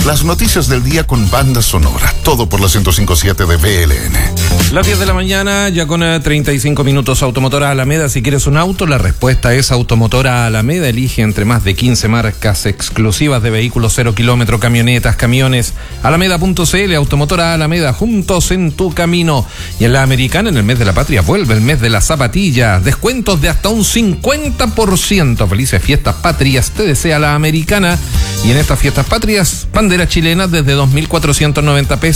Las noticias del día con banda sonora. Todo por la 105.7 de BLN. Las 10 de la mañana, ya con 35 minutos. Automotora Alameda. Si quieres un auto, la respuesta es Automotora Alameda. Elige entre más de 15 marcas exclusivas de vehículos 0 kilómetro, camionetas, camiones. Alameda.cl, Automotora Alameda, juntos en tu camino. Y en la Americana, en el mes de la patria, vuelve el mes de la zapatilla. Descuentos de hasta un 50%. Felices fiestas patrias, te desea la Americana. Y en estas fiestas patrias, bandera chilena desde 2.490 pesos.